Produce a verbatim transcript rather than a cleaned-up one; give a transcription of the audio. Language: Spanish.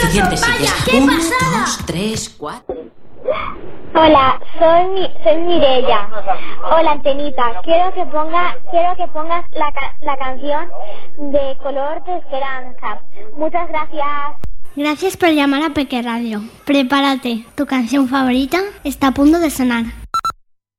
Siguiente, siguiente. ¡Qué Uno, pasada! dos, tres, cuatro. Hola, soy mi, soy Mireia. Hola, Antenita. Quiero que ponga, quiero que pongas la, ca- la canción de Color de Esperanza. Muchas gracias. Gracias por llamar a Peque Radio. Prepárate, tu canción favorita está a punto de sonar.